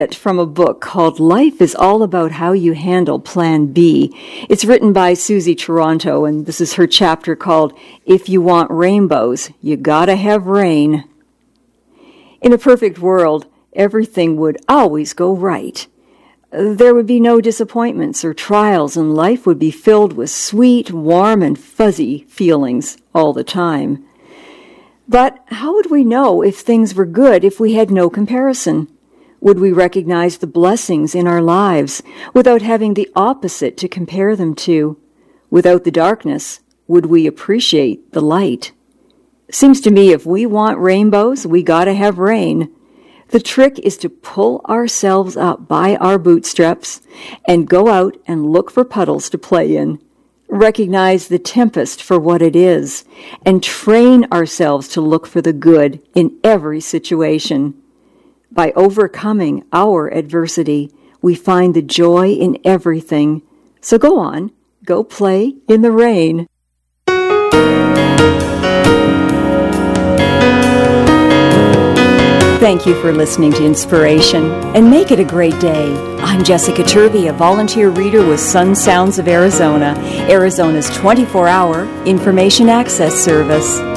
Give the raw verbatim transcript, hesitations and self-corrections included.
From a book called Life is All About How You Handle Plan B. It's written by Susie Toronto, and this is her chapter called If You Want Rainbows, You Gotta Have Rain. In a perfect world, everything would always go right. There would be no disappointments or trials, and life would be filled with sweet, warm, and fuzzy feelings all the time. But how would we know if things were good if we had no comparison? Would we recognize the blessings in our lives without having the opposite to compare them to? Without the darkness, would we appreciate the light? Seems to me if we want rainbows, we gotta have rain. The trick is to pull ourselves up by our bootstraps and go out and look for puddles to play in. Recognize the tempest for what it is and train ourselves to look for the good in every situation. By overcoming our adversity, we find the joy in everything. So go on, go play in the rain. Thank you for listening to Inspiration, and make it a great day. I'm Jessica Turvey, a volunteer reader with Sun Sounds of Arizona, Arizona's twenty-four hour information access service.